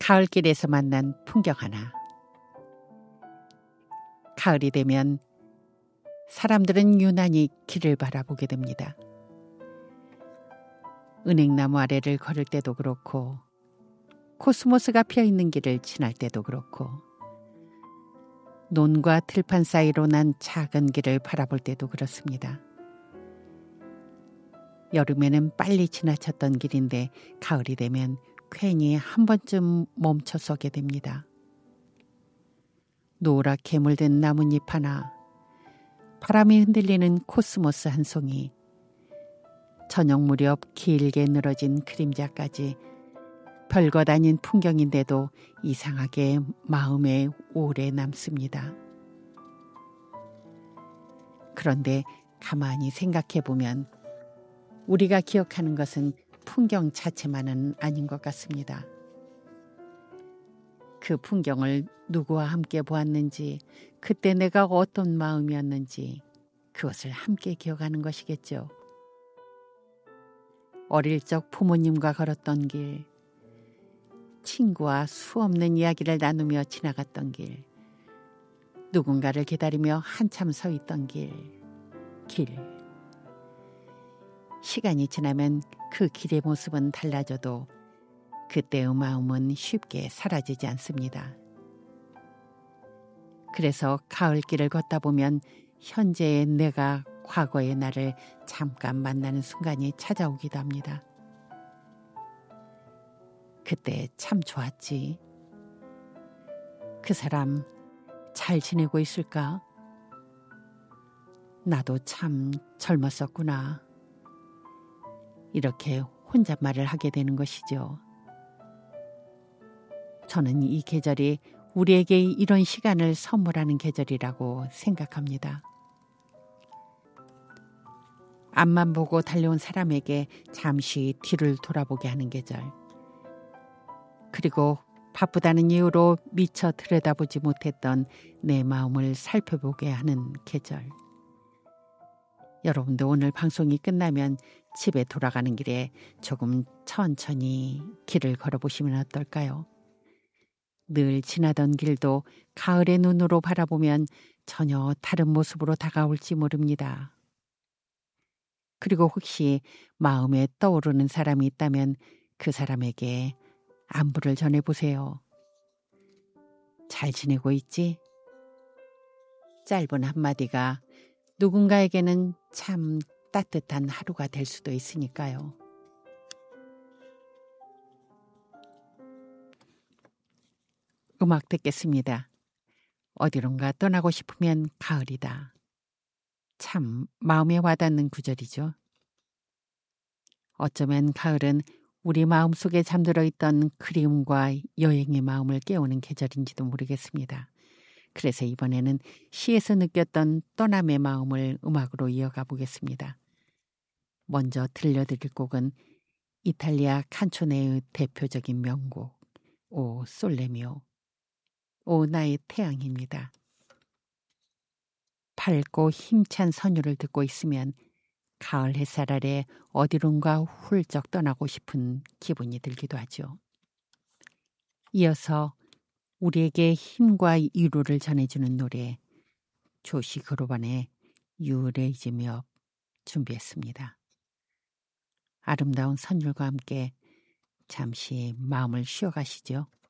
가을길에서 만난 풍경 하나. 가을이 되면 사람들은 유난히 길을 바라보게 됩니다. 은행나무 아래를 걸을 때도 그렇고, 코스모스가 피어있는 길을 지날 때도 그렇고, 논과 들판 사이로 난 작은 길을 바라볼 때도 그렇습니다. 여름에는 빨리 지나쳤던 길인데 가을이 되면 괜히 한 번쯤 멈춰 서게 됩니다. 노랗게 물든 나뭇잎 하나, 바람이 흔들리는 코스모스 한 송이, 저녁 무렵 길게 늘어진 그림자까지 별것 아닌 풍경인데도 이상하게 마음에 오래 남습니다. 그런데 가만히 생각해 보면 우리가 기억하는 것은 풍경 자체만은 아닌 것 같습니다. 그 풍경을 누구와 함께 보았는지, 그때 내가 어떤 마음이었는지 그것을 함께 기억하는 것이겠죠. 어릴 적 부모님과 걸었던 길, 친구와 수없는 이야기를 나누며 지나갔던 길, 누군가를 기다리며 한참 서 있던 길. 시간이 지나면 그 길의 모습은 달라져도 그때의 마음은 쉽게 사라지지 않습니다. 그래서 가을길을 걷다 보면 현재의 내가 과거의 나를 잠깐 만나는 순간이 찾아오기도 합니다. 그때 참 좋았지. 그 사람 잘 지내고 있을까? 나도 참 젊었었구나. 이렇게 혼잣말을 하게 되는 것이죠. 저는 이 계절이 우리에게 이런 시간을 선물하는 계절이라고 생각합니다. 앞만 보고 달려온 사람에게 잠시 뒤를 돌아보게 하는 계절. 그리고 바쁘다는 이유로 미처 들여다보지 못했던 내 마음을 살펴보게 하는 계절. 여러분도 오늘 방송이 끝나면 집에 돌아가는 길에 조금 천천히 길을 걸어보시면 어떨까요? 늘 지나던 길도 가을의 눈으로 바라보면 전혀 다른 모습으로 다가올지 모릅니다. 그리고 혹시 마음에 떠오르는 사람이 있다면 그 사람에게 안부를 전해보세요. 잘 지내고 있지? 짧은 한마디가 누군가에게는 참 따뜻한 하루가 될 수도 있으니까요. 음악 듣겠습니다. 어디론가 떠나고 싶으면 가을이다. 참 마음에 와닿는 구절이죠. 어쩌면 가을은 우리 마음속에 잠들어 있던 그리움과 여행의 마음을 깨우는 계절인지도 모르겠습니다. 그래서 이번에는 시에서 느꼈던 떠남의 마음을 음악으로 이어가 보겠습니다. 먼저 들려드릴 곡은 이탈리아 칸초네의 대표적인 명곡 오 솔레미오, 오 나의 태양입니다. 밝고 힘찬 선율을 듣고 있으면 가을 햇살 아래 어디론가 훌쩍 떠나고 싶은 기분이 들기도 하죠. 이어서 우리에게 힘과 위로를 전해주는 노래 조시 그로반의 You Raise Me Up 준비했습니다. 아름다운 선율과 함께 잠시 마음을 쉬어가시죠.